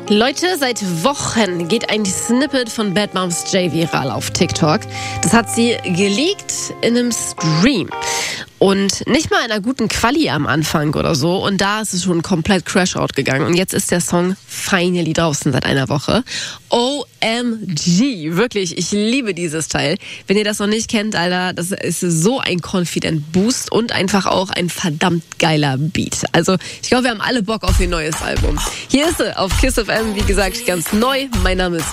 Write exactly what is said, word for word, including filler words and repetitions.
Leute, seit Wochen geht ein Snippet von Bad Moms J viral auf TikTok. Das hat sie geleakt in einem Stream. Und nicht mal in einer guten Quali am Anfang oder so. Und da ist es schon komplett Crash-Out gegangen. Und jetzt ist der Song finally draußen seit einer Woche. O M G. Wirklich, ich liebe dieses Teil. Wenn ihr das noch nicht kennt, Alter, das ist so ein Confident Boost und einfach auch ein verdammt geiler Beat. Also, ich glaube, wir haben alle Bock auf ihr neues Album. Hier ist sie auf Kiss F M, wie gesagt, ganz neu. Mein Name ist